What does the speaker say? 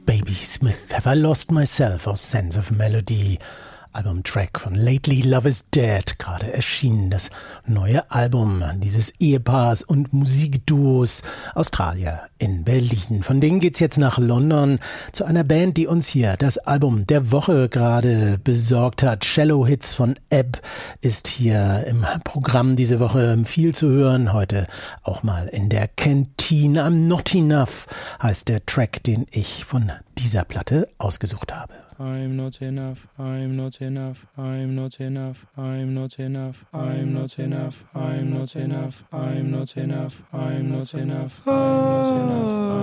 Baby Smith, Have I Lost Myself aus Sense of Melody. Albumtrack von Lately Love is Dead, gerade erschienen. Das neue Album dieses Ehepaars und Musikduos Australier in Berlin. Von denen geht's jetzt nach London zu einer Band, die uns hier das Album der Woche gerade besorgt hat. Shallow Hits von Ebb ist hier im Programm diese Woche viel zu hören. Heute auch mal in der Kantine. I'm Not Enough heißt der Track, den ich von dieser Platte ausgesucht habe. I'm not enough, I'm not enough, I'm not enough, I'm not enough, I'm not enough, I'm not enough, I'm not enough, I'm not enough, I'm not enough.